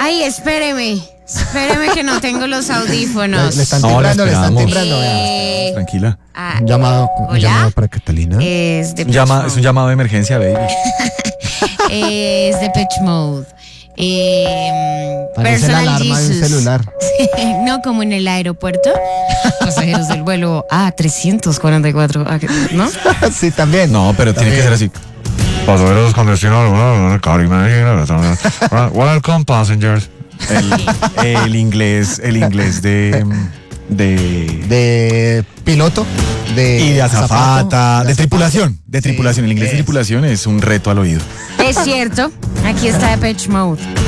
Ay, espéreme que no tengo los audífonos. Le están No, la timbrando, le están esperamos. timbrando. vea. Tranquila. Un llamado ¿Hola? para Catalina. Es de Es un llamado de emergencia, baby. Es de Pitch Mode. Parece la alarma de un celular. No, como en el aeropuerto. Pasajeros del vuelo A344, ¿no? Sí, también. No, pero tiene que ser así. Pasajeros con destino a Welcome passengers. El inglés De piloto. y de azafata, de tripulación. El inglés de Sí. tripulación es un reto al oído. Es cierto. Aquí está Pitch Mode.